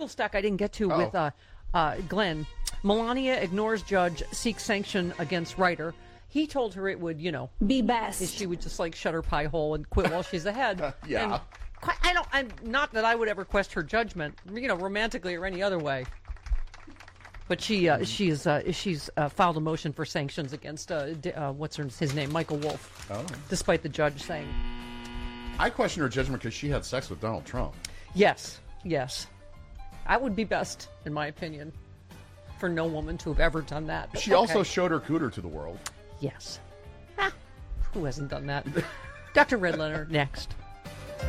article stack I didn't get to with Glenn. Melania ignores judge, seeks sanction against writer. He told her it would, be best. She would just shut her pie hole and quit while she's ahead. Yeah. And not that I would ever question her judgment, romantically or any other way. But she's filed a motion for sanctions against what's his name, Michael Wolff. Oh. Despite the judge saying, I question her judgment because she had sex with Donald Trump. Yes. That would be best, in my opinion, for no woman to have ever done that. But She also showed her cooter to the world. Yes. Who hasn't done that? Dr. Red Leonard, next.